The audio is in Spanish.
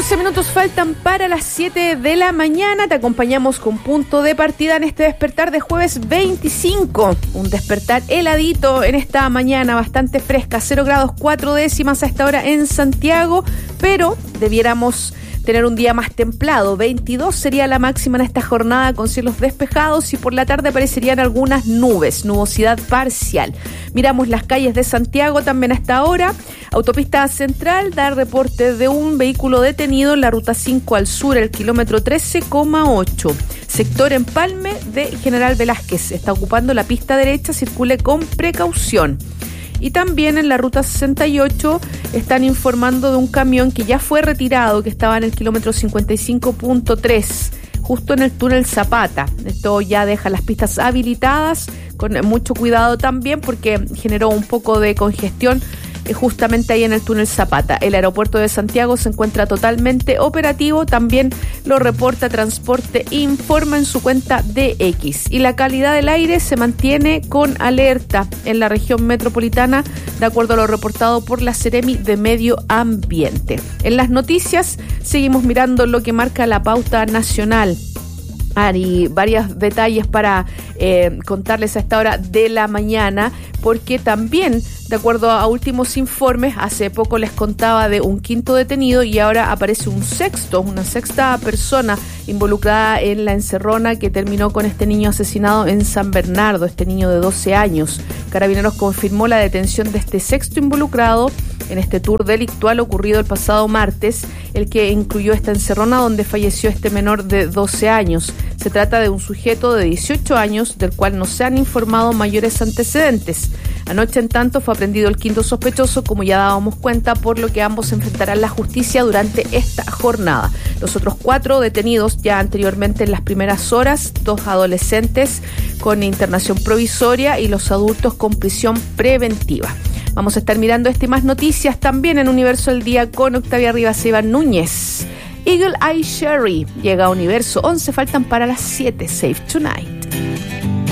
14 minutos faltan para las 7 de la mañana. Te acompañamos con punto de partida en este despertar de jueves 25. Un despertar heladito en esta mañana, bastante fresca, 0 grados 4 décimas a esta hora en Santiago, pero debiéramos tener un día más templado. 22 sería la máxima en esta jornada con cielos despejados y por la tarde aparecerían algunas nubes, nubosidad parcial. Miramos las calles de Santiago también a esta hora. Autopista Central da reporte de un vehículo detenido en la ruta 5 al sur, el kilómetro 13,8. Sector Empalme de General Velázquez. Está ocupando la pista derecha, circule con precaución. Y también en la ruta 68 están informando de un camión que ya fue retirado, que estaba en el kilómetro 55.3, justo en el túnel Zapata. Esto ya deja las pistas habilitadas, con mucho cuidado también porque generó un poco de congestión justamente ahí en el túnel Zapata. El aeropuerto de Santiago se encuentra totalmente operativo, también lo reporta Transporte Informa en su cuenta de X. Y la calidad del aire se mantiene con alerta en la región metropolitana, de acuerdo a lo reportado por la Seremi de Medio Ambiente. En las noticias seguimos mirando lo que marca la pauta nacional. Hay varios detalles para contarles a esta hora de la mañana, porque también, de acuerdo a últimos informes, hace poco les contaba de un quinto detenido y ahora aparece una sexta persona involucrada en la encerrona que terminó con este niño asesinado en San Bernardo, este niño de 12 años. Carabineros confirmó la detención de este sexto involucrado en este tour delictual ocurrido el pasado martes, el que incluyó esta encerrona donde falleció este menor de 12 años. Se trata de un sujeto de 18 años del cual no se han informado mayores antecedentes. Anoche, en tanto, fue aprendido el quinto sospechoso, como ya dábamos cuenta, por lo que ambos enfrentarán la justicia durante esta jornada. Los otros 4 detenidos ya anteriormente en las primeras horas, 2 adolescentes con internación provisoria y los adultos con prisión preventiva. Vamos a estar mirando y más noticias también en Universo del Día con Octavia Rivas y Iván Núñez. Eagle Eye Cherry llega a Universo. 11 faltan para las 7. Save Tonight.